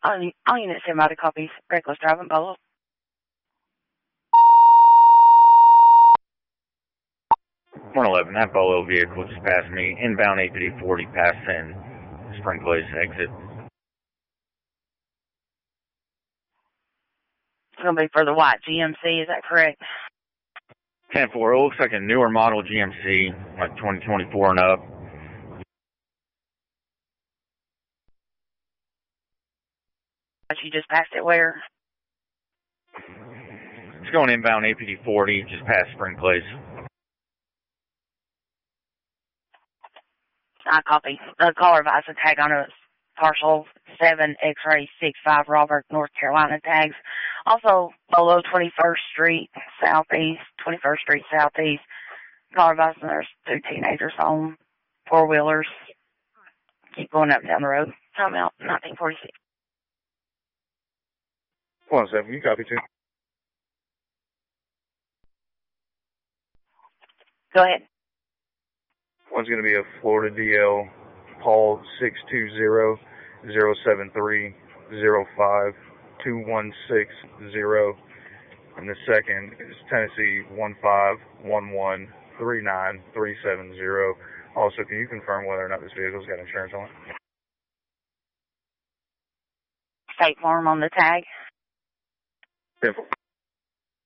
All units stand by to copy. Reckless driving, Bolo. 111, that Bolo vehicle just passed me. Inbound APD 40, pass 10. Spring Place, exit. It's going to be for the white GMC, is that correct? 10-4, it looks like a newer model GMC, like 2024 and up. You just passed it where? It's going inbound APD 40, just past Spring Place. I copy. The caller advised a tag on a partial 7 X-ray 65 Robert, North Carolina tags. Also below 21st Street Southeast, 21st Street Southeast. Caller advised there's 2 teenagers on 4-wheelers. Keep going up and down the road. Time out, 1946. 107, you copy too. Go ahead. One's going to be a Florida DL, Paul 620-073-05-2160. And the second is Tennessee 1511-39370. Also, can you confirm whether or not this vehicle's got insurance on it? State Farm on the tag. 10-4.